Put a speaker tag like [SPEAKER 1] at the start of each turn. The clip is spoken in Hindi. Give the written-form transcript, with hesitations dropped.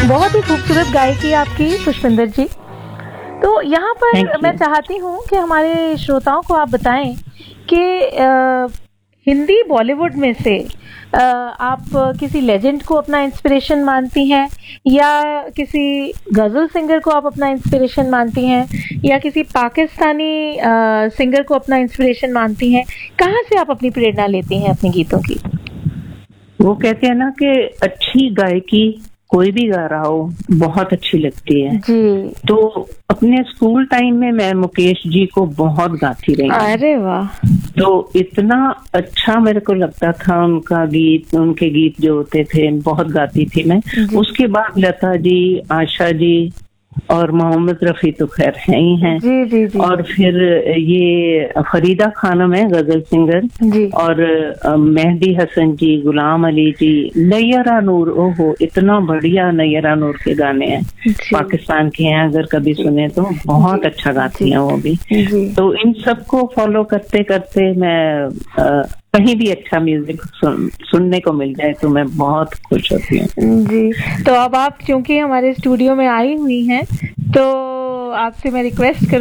[SPEAKER 1] बहुत ही खूबसूरत गायकी आपकी पुष्पिंदर जी। तो यहाँ पर मैं चाहती हूँ कि हमारे श्रोताओं को आप बताएं कि हिंदी बॉलीवुड में से आप किसी लेजेंड को अपना इंस्पिरेशन मानती हैं, या किसी गजल सिंगर को आप अपना इंस्पिरेशन मानती हैं, या किसी पाकिस्तानी सिंगर को अपना इंस्पिरेशन मानती हैं? कहाँ से आप अपनी प्रेरणा लेती हैं अपने गीतों की?
[SPEAKER 2] वो कहते हैं ना कि अच्छी गायकी कोई भी गा रहा हो बहुत अच्छी लगती है
[SPEAKER 1] जी।
[SPEAKER 2] तो अपने स्कूल टाइम में मैं मुकेश जी को बहुत गाती रही।
[SPEAKER 1] अरे वाह।
[SPEAKER 2] तो इतना अच्छा मेरे को लगता था उनका गीत, उनके गीत जो होते थे बहुत गाती थी मैं। उसके बाद लता जी, आशा जी और मोहम्मद रफी तो खैर है ही हैं।
[SPEAKER 1] जी जी जी।
[SPEAKER 2] और फिर ये फरीदा खानम है गजल सिंगर
[SPEAKER 1] जी।
[SPEAKER 2] और मेहदी हसन जी, गुलाम अली जी, नैयरा नूर, ओहो इतना बढ़िया नैयरा नूर के गाने हैं, पाकिस्तान के हैं, अगर कभी सुने तो बहुत अच्छा गाती हैं वो भी। तो इन सबको फॉलो करते करते मैं कहीं भी अच्छा म्यूजिक सुनने को मिल जाए तो मैं बहुत खुश होती हूँ
[SPEAKER 1] जी। तो अब आप क्योंकि हमारे स्टूडियो में आई हुई हैं तो आपसे मैं रिक्वेस्ट